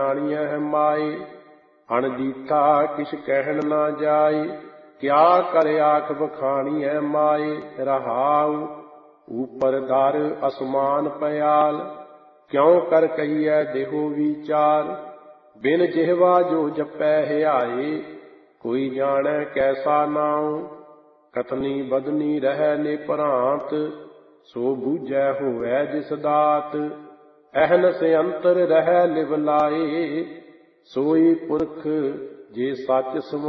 ਜਾਣੀਐ ਮਾਏ। ਅਣਦੀਠਾ ਕਿਛ ਕਹਿਣ ਨਾ ਜਾਏ, ਕਿਆ ਕਰ ਆਖ ਬਖਾਣੀਐ ਮਾਏ। ਰਹਾਉ ਊਪਰ ਦਰ ਅਸਮਾਨ ਪਿਆਲ, ਕਿਉ ਕਰ ਕਹੀਐ ਦੇਹੋ ਵਿਚਾਰ। ਬਿਨ ਜਿਹਵਾ ਜੋ ਜਪੈ ਹਿਆਏ, ਕੋਈ ਜਾਣੈ ਕੈਸਾ ਨਾਉ। ਕਥਨੀ ਬਦਨੀ ਰਹਿ ਨਿਭ੍ਰਾਂਤ, ਸੋ ਬੂਝੈ ਹੋਵੈ ਜਿਸ ਦਾਤ। ਅਹਨਸ ਅੰਤਰ ਰਹਿ ਲਿਵ ਲਾਏ, ਸੋਈ ਪੁਰਖ ਜੇ ਸੱਚ ਸਮਾਏ।